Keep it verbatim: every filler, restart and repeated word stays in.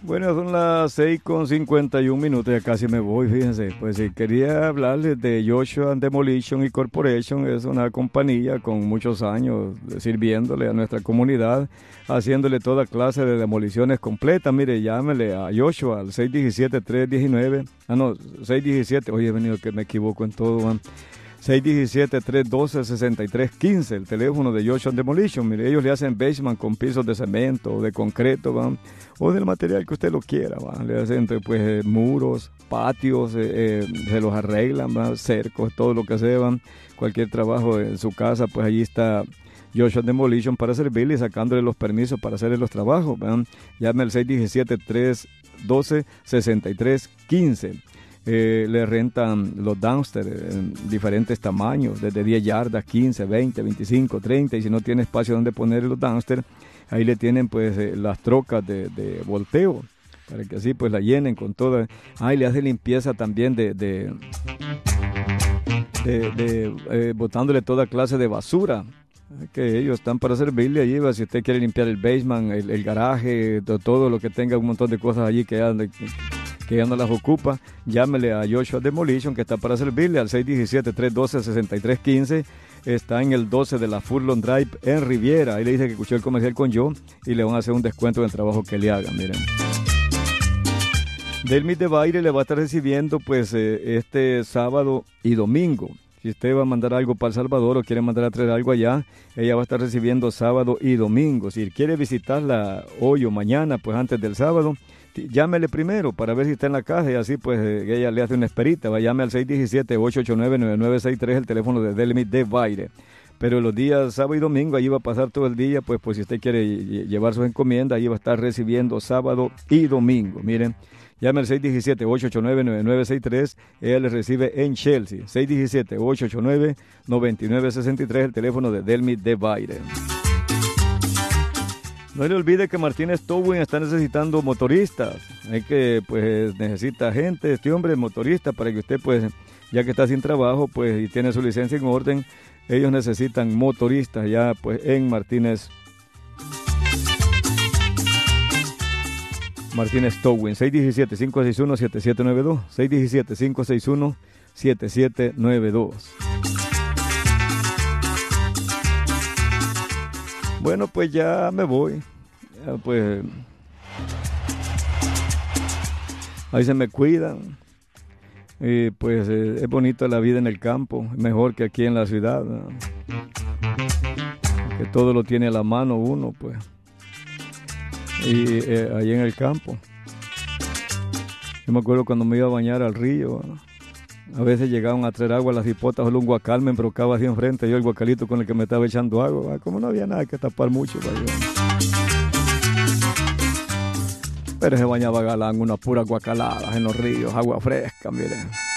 Bueno, son las seis con cincuenta y un minutos, ya casi me voy, fíjense. Pues sí, quería hablarles de Joshua Demolition y Corporation. Es una compañía con muchos años sirviéndole a nuestra comunidad, haciéndole toda clase de demoliciones completas. Mire, llámele a Joshua al seis uno siete, tres uno nueve. Ah, no, seis uno siete. Oye, he venido que me equivoco en todo, man. seis uno siete, tres uno dos, seis tres uno cinco, el teléfono de Joshua Demolition. Mire, ellos le hacen basement con pisos de cemento, de concreto, ¿va? O del material que usted lo quiera, ¿va? Le hacen pues eh, muros, patios, eh, eh, se los arreglan, ¿va? Cercos, todo lo que se van, cualquier trabajo en su casa, pues allí está Joshua Demolition para servirle y sacándole los permisos para hacerle los trabajos, ¿va? Llame al seis uno siete, tres uno dos, seis tres uno cinco. Eh, le rentan los dumpsters en diferentes tamaños, desde diez yardas, quince, veinte, veinticinco, treinta, y si no tiene espacio donde poner los dumpsters, ahí le tienen pues eh, las trocas de, de volteo, para que así pues la llenen con toda. Ah, y le hace limpieza también de, de, de, de eh, botándole toda clase de basura, que ellos están para servirle allí. Si usted quiere limpiar el basement, el, el garaje, todo, todo lo que tenga un montón de cosas allí que ya, que ya no las ocupa, llámele a Joshua Demolition, que está para servirle al seis uno siete, tres uno dos, seis tres uno cinco. Está en el doce de la Furlong Drive en Riviera. Ahí le dice que escuchó el comercial con yo y le van a hacer un descuento en el trabajo que le hagan. Miren, Delmi de Baile le va a estar recibiendo pues eh, este sábado y domingo. Si usted va a mandar algo para El Salvador o quiere mandar a traer algo allá, ella va a estar recibiendo sábado y domingo. Si quiere visitarla hoy o mañana, pues antes del sábado, llámele primero para ver si está en la casa y así pues eh, ella le hace una esperita. Va, llame al seis uno siete, ocho ocho nueve, nueve nueve seis tres, el teléfono de Delmi de Baile. Pero los días sábado y domingo, allí va a pasar todo el día, pues, pues si usted quiere llevar sus encomiendas, allí va a estar recibiendo sábado y domingo. Miren, llame al seis uno siete, ocho ocho nueve, nueve nueve seis tres, ella le recibe en Chelsea. seis uno siete, ocho ocho nueve, nueve nueve seis tres, el teléfono de Delmi de Baile. No le olvide que Martínez Towing está necesitando motoristas. Hay que, pues, necesita gente, este hombre motorista, para que usted, pues, ya que está sin trabajo, pues, y tiene su licencia en orden, ellos necesitan motoristas ya, pues, en Martínez Martínez Towing. seis uno siete, cinco seis uno, siete siete nueve dos, seis uno siete, cinco seis uno, siete siete nueve dos. Bueno, pues ya me voy. Ya, pues ahí se me cuidan. Y pues eh, es bonita la vida en el campo, mejor que aquí en la ciudad, ¿no? Que todo lo tiene a la mano uno, pues. Y eh, ahí en el campo. Yo me acuerdo cuando me iba a bañar al río, ¿no? A veces llegaban a traer agua a las hipotas, solo un guacal me embrocaba así enfrente, yo el guacalito con el que me estaba echando agua, como no había nada que tapar mucho para yo. Pero se bañaba galán, una pura guacalada en los ríos, agua fresca, miren.